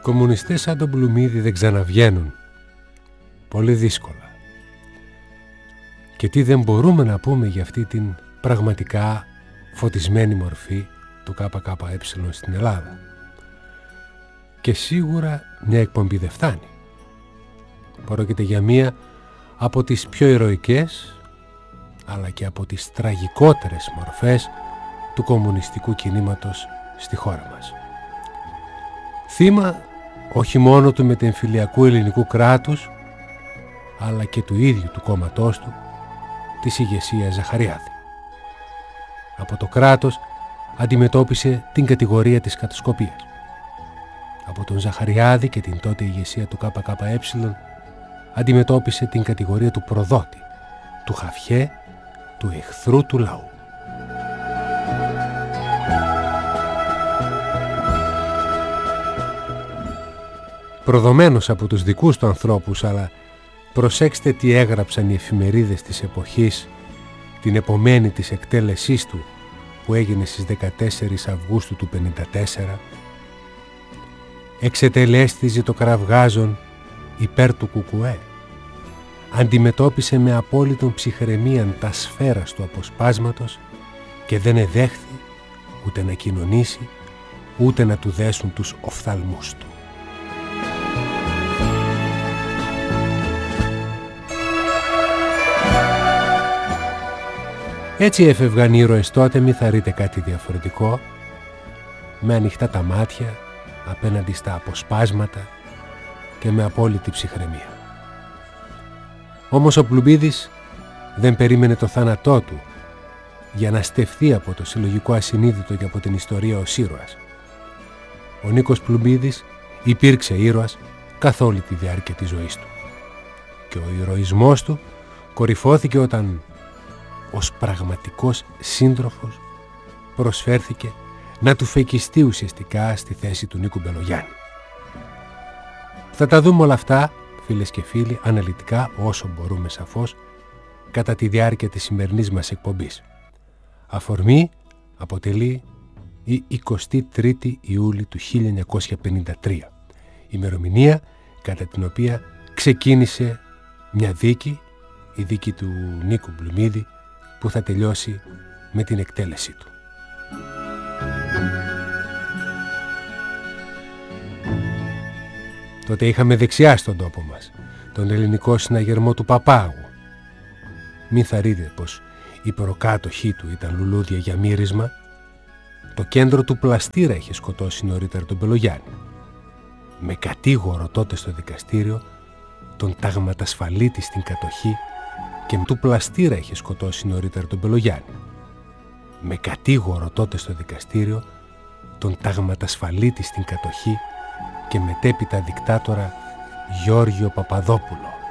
Κομμουνιστές σαν τον Πλουμίδη δεν ξαναβγαίνουν. Πολύ δύσκολα. Και τι δεν μπορούμε να πούμε για αυτή την πραγματικά φωτισμένη μορφή του ΚΚΕ στην Ελλάδα. Και σίγουρα μια εκπομπή δεν φτάνει. Πρόκειται για μία από τις πιο ηρωικές αλλά και από τις τραγικότερες μορφές του κομμουνιστικού κινήματος στη χώρα μας. Θύμα όχι μόνο του μετεμφυλιακού ελληνικού κράτους αλλά και του ίδιου του κόμματός του, της ηγεσίας Ζαχαριάδη. Από το κράτος αντιμετώπισε την κατηγορία της κατασκοπίας. Από τον Ζαχαριάδη και την τότε ηγεσία του ΚΚΕ αντιμετώπισε την κατηγορία του προδότη, του χαφιέ, του εχθρού του λαού. Προδομένος από τους δικούς του ανθρώπους, αλλά προσέξτε τι έγραψαν οι εφημερίδες της εποχής την επομένη της εκτέλεσής του που έγινε στις 14 Αυγούστου του 1954. Εξετελέστιζε το κραυγάζον υπέρ του Κουκουέ. Αντιμετώπισε με απόλυτον ψυχραιμίαν τα σφαίρας του αποσπάσματος και δεν εδέχθη ούτε να κοινωνήσει ούτε να του δέσουν τους οφθαλμούς του. Έτσι έφευγαν οι ήρωες τότε, μη θα ρείτε κάτι διαφορετικό, με ανοιχτά τα μάτια απέναντι στα αποσπάσματα και με απόλυτη ψυχραιμία. Όμως ο Πλουμπίδης δεν περίμενε το θάνατό του για να στεφθεί από το συλλογικό ασυνείδητο και από την ιστορία ως ήρωας. Ο Νίκος Πλουμπίδης υπήρξε ήρωας καθ' όλη τη διάρκεια της ζωής του. Και ο ηρωισμός του κορυφώθηκε όταν ως πραγματικός σύντροφος προσφέρθηκε να του φεκιστεί ουσιαστικά στη θέση του Νίκου Μπελογιάννη. Θα τα δούμε όλα αυτά, φίλες και φίλοι, αναλυτικά όσο μπορούμε σαφώς, κατά τη διάρκεια της σημερινής μας εκπομπής. Αφορμή αποτελεί η 23η Ιούλη του 1953, ημερομηνία κατά την οποία ξεκίνησε μια δίκη, η δίκη του Νίκου Πλουμίδη, που θα τελειώσει με την εκτέλεσή του. Τότε είχαμε δεξιά στον τόπο μας τον ελληνικό συναγερμό του Παπάγου. Μην θα ρείτε πως οι προκάτοχοί του ήταν λουλούδια για μύρισμα. Το κέντρο του Πλαστήρα είχε σκοτώσει νωρίτερα τον Μπελογιάννη. Με κατήγορο τότε στο δικαστήριο τον ταγματασφαλίτη στην κατοχή και του Πλαστήρα είχε σκοτώσει νωρίτερα τον Μπελογιάννη. Με κατήγορο τότε στο δικαστήριο τον ταγματασφαλίτη στην κατοχή και μετέπειτα δικτάτορα Γιώργιο Παπαδόπουλο.